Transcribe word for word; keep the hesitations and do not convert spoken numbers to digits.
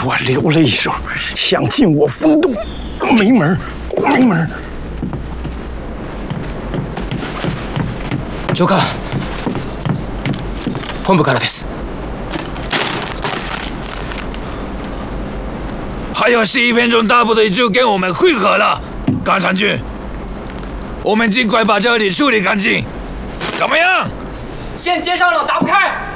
我留了一手，想进我风洞，没门儿，没门儿。 長官、本部からです。 还有十一分钟，大部队就跟我们会合了。冈长军，我们尽快把这里处理干净，怎么样？ 线接上了，打不开。